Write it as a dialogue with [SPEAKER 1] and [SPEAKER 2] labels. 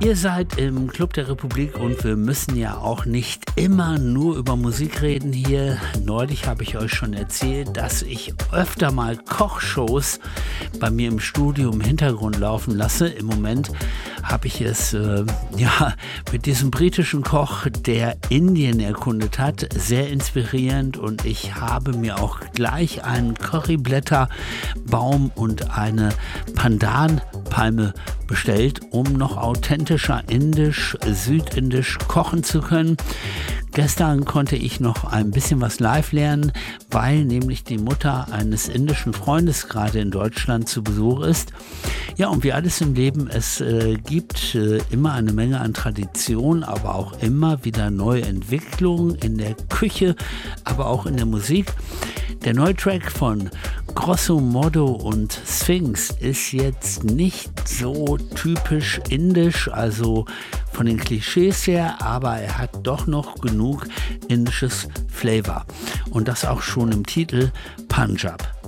[SPEAKER 1] Ihr seid im Club der Republik und wir müssen ja auch nicht immer nur über Musik reden hier. Neulich habe ich euch schon erzählt, dass ich öfter mal Kochshows bei mir im Studio im Hintergrund laufen lasse. Im Moment habe ich es mit diesem britischen Koch, der Indien erkundet hat, sehr inspirierend, und ich habe mir auch gleich einen Curryblätterbaum und eine Pandanpalme bestellt, um noch authentischer südindisch kochen zu können. Gestern konnte ich noch ein bisschen was live lernen, weil nämlich die Mutter eines indischen Freundes gerade in Deutschland zu Besuch ist. Ja, und wie alles im Leben, es gibt immer eine Menge an Tradition, aber auch immer wieder neue Entwicklungen in der Küche, aber auch in der Musik. Der neue Track von Grosso Modo und Sphinx ist jetzt nicht so typisch indisch, also von den Klischees her, aber er hat doch noch genug indisches Flavor. Und das auch schon im Titel Punjab.